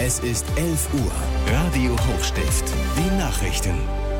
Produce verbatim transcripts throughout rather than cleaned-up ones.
Es ist elf Uhr. Radio Hochstift. Die Nachrichten.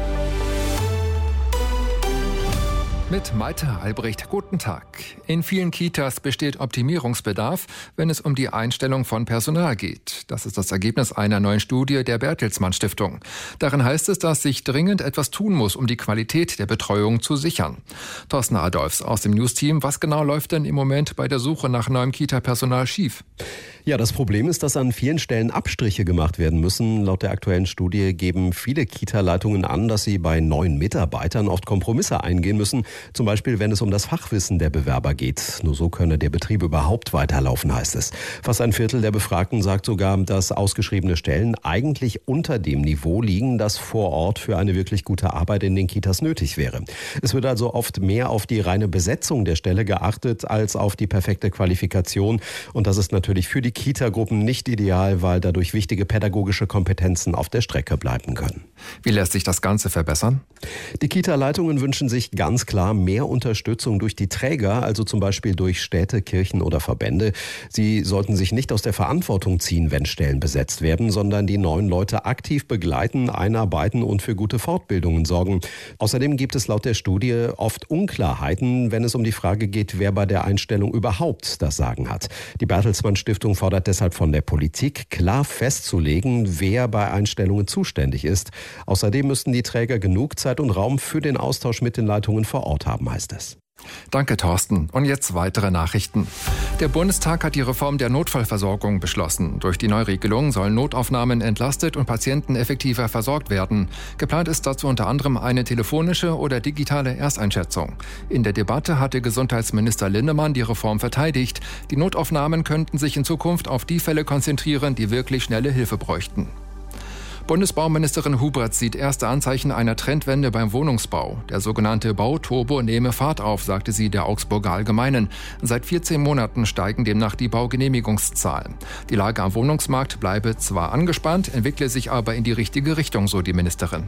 Mit Malte Albrecht, guten Tag. In vielen Kitas besteht Optimierungsbedarf, wenn es um die Einstellung von Personal geht. Das ist das Ergebnis einer neuen Studie der Bertelsmann Stiftung. Darin heißt es, dass sich dringend etwas tun muss, um die Qualität der Betreuung zu sichern. Thorsten Adolfs aus dem News-Team. Was genau läuft denn im Moment bei der Suche nach neuem Kita-Personal schief? Ja, das Problem ist, dass an vielen Stellen Abstriche gemacht werden müssen. Laut der aktuellen Studie geben viele Kita-Leitungen an, dass sie bei neuen Mitarbeitern oft Kompromisse eingehen müssen. Zum Beispiel, wenn es um das Fachwissen der Bewerber geht. Nur so könne der Betrieb überhaupt weiterlaufen, heißt es. Fast ein Viertel der Befragten sagt sogar, dass ausgeschriebene Stellen eigentlich unter dem Niveau liegen, das vor Ort für eine wirklich gute Arbeit in den Kitas nötig wäre. Es wird also oft mehr auf die reine Besetzung der Stelle geachtet, als auf die perfekte Qualifikation. Und das ist natürlich für die Kita-Gruppen nicht ideal, weil dadurch wichtige pädagogische Kompetenzen auf der Strecke bleiben können. Wie lässt sich das Ganze verbessern? Die Kita-Leitungen wünschen sich ganz klar mehr Unterstützung durch die Träger, also zum Beispiel durch Städte, Kirchen oder Verbände. Sie sollten sich nicht aus der Verantwortung ziehen, wenn Stellen besetzt werden, sondern die neuen Leute aktiv begleiten, einarbeiten und für gute Fortbildungen sorgen. Außerdem gibt es laut der Studie oft Unklarheiten, wenn es um die Frage geht, wer bei der Einstellung überhaupt das Sagen hat. Die Bertelsmann Stiftung fordert deshalb von der Politik, klar festzulegen, wer bei Einstellungen zuständig ist. Außerdem müssten die Träger genug Zeit und Raum für den Austausch mit den Leitungen vor Ort haben, heißt es. Danke, Thorsten. Und jetzt weitere Nachrichten. Der Bundestag hat die Reform der Notfallversorgung beschlossen. Durch die Neuregelung sollen Notaufnahmen entlastet und Patienten effektiver versorgt werden. Geplant ist dazu unter anderem eine telefonische oder digitale Ersteinschätzung. In der Debatte hatte Gesundheitsminister Linnemann die Reform verteidigt. Die Notaufnahmen könnten sich in Zukunft auf die Fälle konzentrieren, die wirklich schnelle Hilfe bräuchten. Bundesbauministerin Huberts sieht erste Anzeichen einer Trendwende beim Wohnungsbau. Der sogenannte Bauturbo nehme Fahrt auf, sagte sie der Augsburger Allgemeinen. Seit vierzehn Monaten steigen demnach die Baugenehmigungszahlen. Die Lage am Wohnungsmarkt bleibe zwar angespannt, entwickle sich aber in die richtige Richtung, so die Ministerin.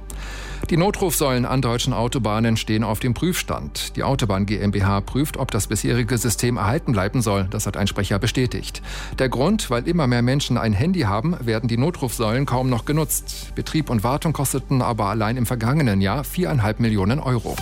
Die Notrufsäulen an deutschen Autobahnen stehen auf dem Prüfstand. Die Autobahn GmbH prüft, ob das bisherige System erhalten bleiben soll. Das hat ein Sprecher bestätigt. Der Grund, weil immer mehr Menschen ein Handy haben, werden die Notrufsäulen kaum noch genutzt. Betrieb und Wartung kosteten aber allein im vergangenen Jahr viereinhalb Millionen Euro.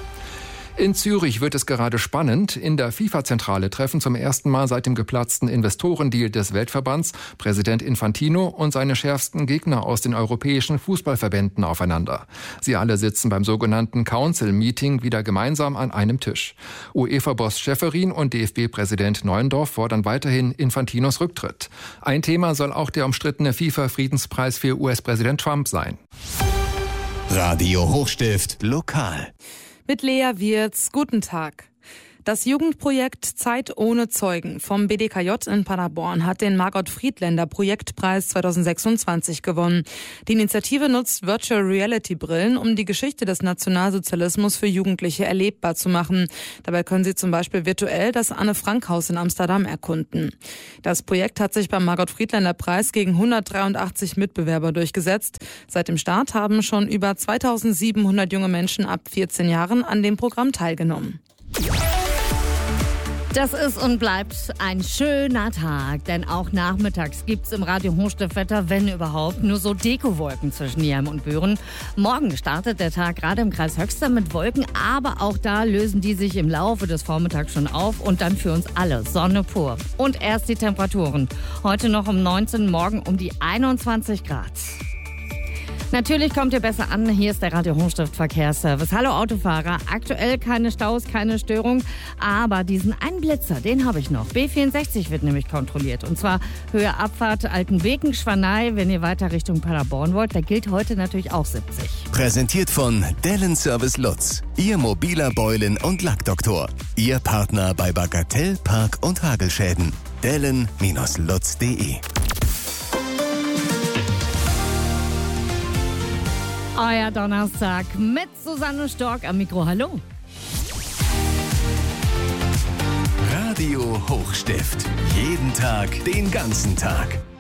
In Zürich wird es gerade spannend. In der FIFA-Zentrale treffen zum ersten Mal seit dem geplatzten Investorendeal des Weltverbands Präsident Infantino und seine schärfsten Gegner aus den europäischen Fußballverbänden aufeinander. Sie alle sitzen beim sogenannten Council-Meeting wieder gemeinsam an einem Tisch. UEFA-Boss Schäferin und D F B-Präsident Neuendorf fordern weiterhin Infantinos Rücktritt. Ein Thema soll auch der umstrittene FIFA-Friedenspreis für U S-Präsident Trump sein. Radio Hochstift lokal. Mit Lea Wirz, guten Tag. Das Jugendprojekt Zeit ohne Zeugen vom B D K J in Paderborn hat den Margot Friedländer Projektpreis zweitausendsechsundzwanzig gewonnen. Die Initiative nutzt Virtual Reality Brillen, um die Geschichte des Nationalsozialismus für Jugendliche erlebbar zu machen. Dabei können sie zum Beispiel virtuell das Anne-Frank-Haus in Amsterdam erkunden. Das Projekt hat sich beim Margot Friedländer Preis gegen hundertdreiundachtzig Mitbewerber durchgesetzt. Seit dem Start haben schon über zweitausendsiebenhundert junge Menschen ab vierzehn Jahren an dem Programm teilgenommen. Das ist und bleibt ein schöner Tag, denn auch nachmittags gibt's im Radio Hochstift-Wetter, wenn überhaupt, nur so Dekowolken zwischen Nienheim und Büren. Morgen startet der Tag gerade im Kreis Höxter mit Wolken, aber auch da lösen die sich im Laufe des Vormittags schon auf und dann für uns alle Sonne pur. Und erst die Temperaturen. Heute noch um neunzehn, morgen um die einundzwanzig Grad. Natürlich kommt ihr besser an. Hier ist der Radio Hochstift Verkehrsservice. Hallo Autofahrer. Aktuell keine Staus, keine Störung. Aber diesen einen Blitzer, den habe ich noch. B vierundsechzig wird nämlich kontrolliert. Und zwar Höhe Abfahrt Altenbeken, Schwanei. Wenn ihr weiter Richtung Paderborn wollt, da gilt heute natürlich auch siebzig. Präsentiert von Dellen Service Lutz. Ihr mobiler Beulen- und Lackdoktor. Ihr Partner bei Bagatell, Park- und Hagelschäden. Dellen Lutz punkt de. Euer Donnerstag mit Susanne Stork am Mikro. Hallo. Radio Hochstift. Jeden Tag, den ganzen Tag.